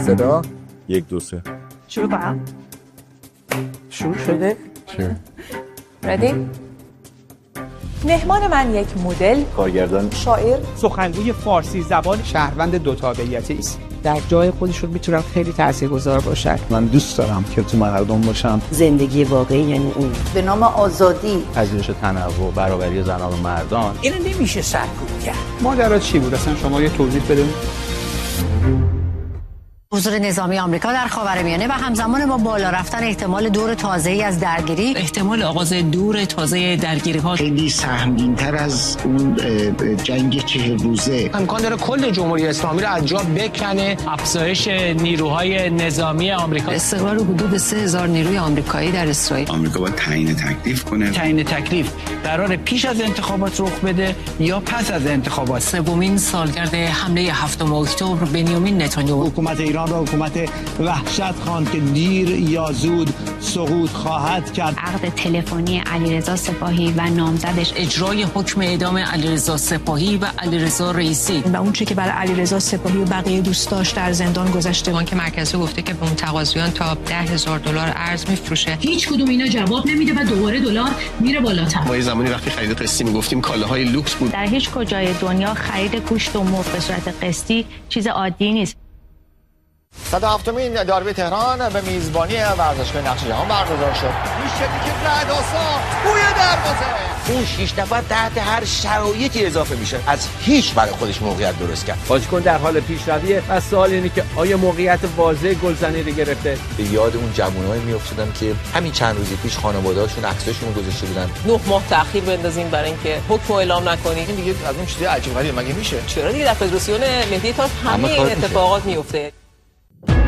صدا 1 2 3 شروع کنم. شروع شده؟ ردی؟ مهمان من یک مدل، کارگردان، شاعر، سخنگوی فارسی زبان، شهروند دو تابعیتی است. در جای خودشون میتونن خیلی تاثیرگذار باشن. من دوست دارم که تو مردم باشم. زندگی واقعی یعنی این. به نام آزادی، پذیرش تنوع، برابری زنان و مردان. اینو نمیشه سرکوب کرد. ماجرا چی بود اصلا؟ شما یه توضیح بده. حضور نظامی آمریکا در خاورمیانه و همزمان با بالا رفتن احتمال دور تازه‌ای از درگیری، احتمال آغاز دور تازه درگیری‌ها خیلی سهمگین‌تر از اون جنگ 40 روزه. امکان داره کل جمهوری اسلامی رو از جا بکنه. افزایش نیروهای نظامی آمریکا، استقرار حدود 3000 نیروی آمریکایی در اسرائیل. آمریکا باید تعیین تکلیف کنه. تعیین تکلیف قرار پیش از انتخابات رخ بده یا پس از انتخابات. سومین سالگرد حمله 7 اکتبر بنیامین نتانیاهو حکومت ایران را حکومت وحشت خواند که دیر یا زود سقوط خواهد کرد. عقد تلفنی علیرضا سپاهی و نامزدش، اجرای حکم اعدام علیرضا سپاهی و علیرضا رئیسی و اون چه که برای علیرضا سپاهی و بقیه دوستاش در زندان گذشته. بانک مرکزی گفته که به متقاضیان تا $10,000 ارز میفروشه. هیچ کدوم اینا جواب نمیده و دوباره دلار میره بالاتر. ما یه زمانی وقتی خرید قسطی میگفتیم کالاهای لوکس بود. در هیچ کجای دنیا خرید گوشت و مرغ به صورت قسطی چیز عادی نیست. 107مین داربی تهران به میزبانی ورزشگاه نقش جهان برگزار شد. این شکلی که رعدآسا توی دروازه اون 6 نفر تحت هر شرایطی اضافه میشه، از هیچ برای خودش موقعیت درست کرد. بازیکن در حال پیشرویه و سوال اینه که آیا موقعیت واضح گلزنی رو گرفته؟ به یاد اون جوانایی میافتادم که همین چند روزی پیش خانواده‌هاشون عکساشون رو گذاشته بودن. 9 ماه تأخیر بندازیم برای اینکه حکم اعلام نکنیم. این دیگه از اون چیزای عجیب غریبه مگه میشه؟ چرا دیگه در فدراسیون ملی تاس همه اتفاقات میفته.